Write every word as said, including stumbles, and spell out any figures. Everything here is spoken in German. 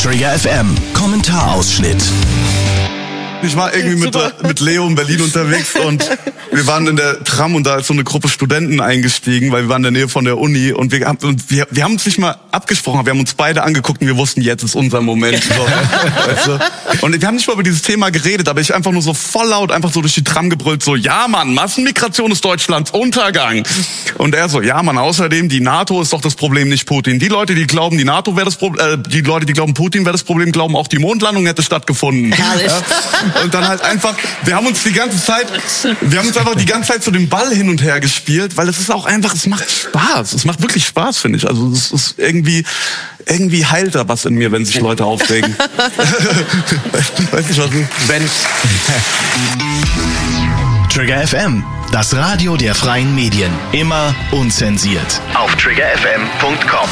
Trigger F M, Kommentarausschnitt. Ich war irgendwie mit, mit Leo in Berlin unterwegs und wir waren in der Tram und da ist so eine Gruppe Studenten eingestiegen, weil wir waren in der Nähe von der Uni und wir haben, und wir, wir haben uns nicht mal abgesprochen, wir haben uns beide angeguckt und wir wussten, jetzt ist unser Moment. So, weißt du? Und wir haben nicht mal über dieses Thema geredet, aber ich einfach nur so voll laut einfach so durch die Tram gebrüllt, so, ja Mann, Massenmigration ist Deutschlands Untergang. Und er so, ja Mann, außerdem, die NATO ist doch das Problem, nicht Putin. Die Leute, die glauben, die NATO wäre das Problem, äh, die Leute, die glauben, Putin wäre das Problem, glauben auch, die Mondlandung hätte stattgefunden. Herrlich. Ja? Und dann halt einfach, wir haben uns die ganze Zeit, wir haben uns einfach die ganze Zeit so den Ball hin und her gespielt, weil es ist auch einfach, es macht Spaß. Es macht wirklich Spaß, finde ich. Also es ist irgendwie, irgendwie heilt da was in mir, wenn sich Leute aufregen. Weiß nicht, was Ben. Trigger F M, das Radio der freien Medien. Immer unzensiert. Auf trigger f m punkt com.